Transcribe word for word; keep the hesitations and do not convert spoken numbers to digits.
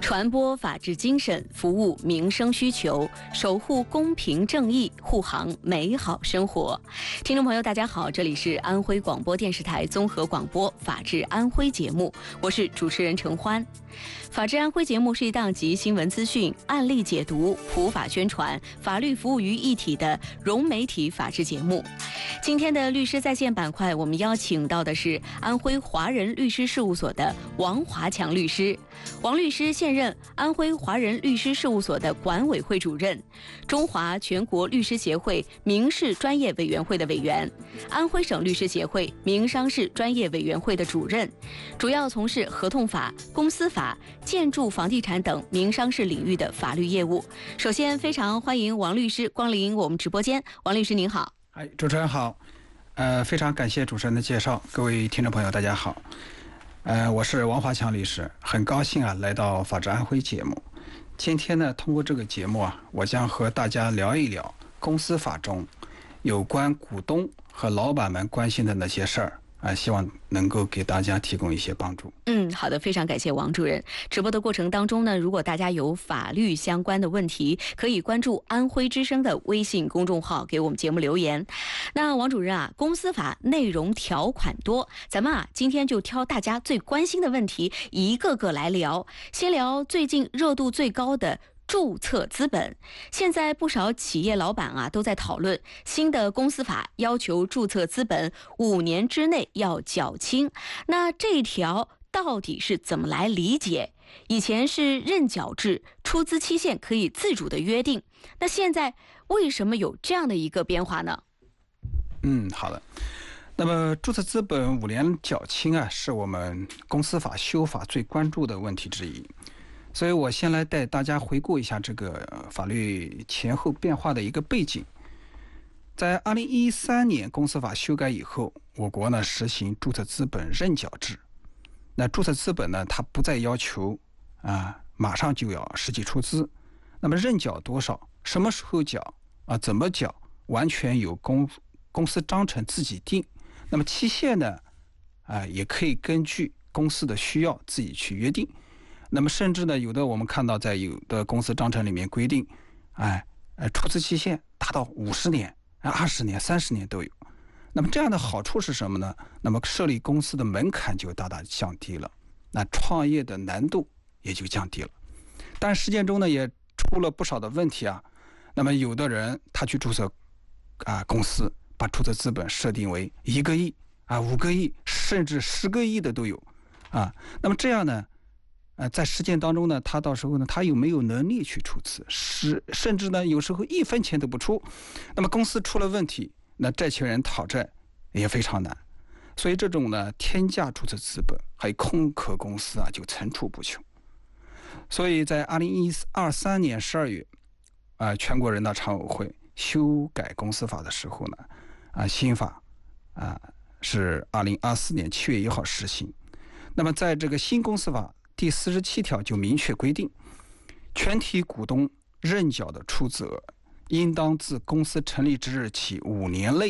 传播法治精神，服务民生需求，守护公平正义，护航美好生活。听众朋友，大家好，这里是安徽广播电视台综合广播《法治安徽》节目，我是主持人陈欢。法治安徽节目是一档集新闻资讯、案例解读、普法宣传、法律服务于一体的融媒体法治节目。今天的律师在线板块，我们邀请到的是安徽华人律师事务所的王华强律师。王律师现任安徽华人律师事务所的管委会主任，中华全国律师协会民事专业委员会的委员，安徽省律师协会民商事专业委员会的主任，主要从事合同法、公司法、建筑房地产等民商事领域的法律业务。首先，非常欢迎王律师光临我们直播间。王律师您好。 哎，主持人好，呃，非常感谢主持人的介绍，各位听众朋友大家好，呃，我是王华强律师，很高兴啊来到法治安徽节目。今天呢，通过这个节目啊，我将和大家聊一聊公司法中有关股东和老板们关心的那些事儿。啊，希望能够给大家提供一些帮助。 嗯，好的，非常感谢王主任。直播的过程当中呢，如果大家有法律相关的问题，可以关注安徽之声的微信公众号，给我们节目留言。那王主任啊，公司法内容条款多，咱们啊今天就挑大家最关心的问题一个个来聊。先聊最近热度最高的注册资本。现在不少企业老板啊都在讨论新的公司法要求注册资本五年之内要缴清，那这一条到底是怎么来理解？以前是认缴制，出资期限可以自主的约定，那现在为什么有这样的一个变化呢？ 嗯，好的。那么注册资本五年缴清啊，是我们公司法修法最关注的问题之一。所以我先来带大家回顾一下这个法律前后变化的一个背景。在二零一三年公司法修改以后，我国呢实行注册资本认缴制。那注册资本呢，它不再要求啊马上就要实际出资，那么认缴多少、什么时候缴啊、怎么缴，完全由公公司章程自己定。那么期限呢，啊也可以根据公司的需要自己去约定。那么甚至呢，有的我们看到在有的公司章程里面规定，哎，呃，出资期限达到五十年、二十年、三十年都有。那么这样的好处是什么呢？那么设立公司的门槛就大大降低了，那创业的难度也就降低了。但实践中呢，也出了不少的问题啊。那么有的人他去注册啊公司，把注册资本设定为一个亿啊、五个亿，甚至十个亿的都有啊。那么这样呢？呃，在实践当中呢，他到时候呢，他有没有能力去出资？是，甚至呢，有时候一分钱都不出。那么公司出了问题，那债权人讨债也非常难。所以这种呢，天价注册资本还有空壳公司啊，就层出不穷。所以在二零一二三年十二月，啊、呃，全国人大常委会修改公司法的时候呢，啊、呃，新法啊、呃、是二零二四年七月一号实行。那么在这个新公司法第四十七条就明确规定，全体股东认缴的出资额，应当自公司成立之日起五年内